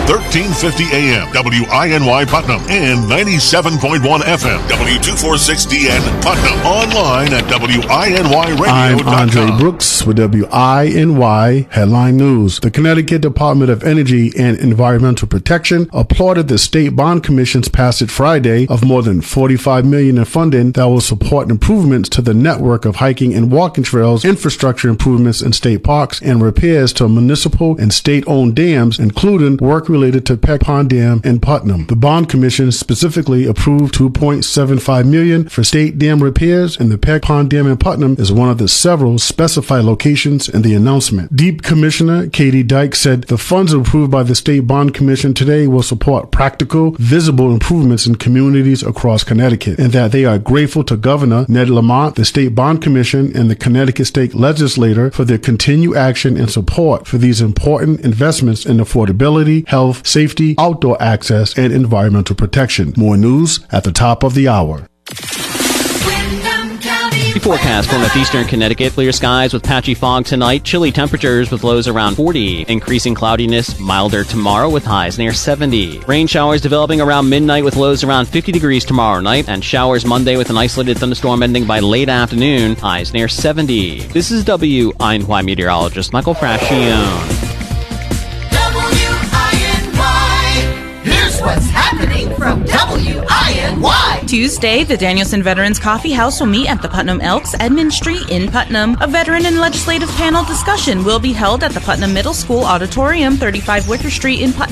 1350 AM, WINY Putnam, and 97.1 FM, W246DN Putnam. Online at WINYradio.com. I'm Andre Brooks with WINY Headline News. The Connecticut Department of Energy and Environmental Protection applauded the State Bond Commission's passage Friday of more than $45 million in funding that will support improvements to the network of hiking and walking trails, infrastructure improvements in state parks, and repairs to municipal and state-owned dams, including work related to Peck Pond Dam in Putnam. The Bond Commission specifically approved $2.75 million for state dam repairs, and the Peck Pond Dam in Putnam is one of the several specified locations in the announcement. Deep Commissioner Katie Dyke said the funds approved by the State Bond Commission today will support practical, visible improvements in communities across Connecticut, and that they are grateful to Governor Ned Lamont, the State Bond Commission, and the Connecticut State Legislature for their continued action and support for these important investments in affordability, health, safety, outdoor access, and environmental protection. More news at the top of the hour. Forecast for northeastern Connecticut. Clear skies with patchy fog tonight. Chilly temperatures with lows around 40. Increasing cloudiness. Milder tomorrow with highs near 70. Rain showers developing around midnight with lows around 50 degrees tomorrow night. And showers Monday with an isolated thunderstorm ending by late afternoon. Highs near 70. This is WINY meteorologist Michael Frascione. WINY. Here's what's happening from WINY. Tuesday, the Danielson Veterans Coffee House will meet at the Putnam Elks, Edmund Street in Putnam. A veteran and legislative panel discussion will be held at the Putnam Middle School Auditorium, 35 Wicker Street in Putnam.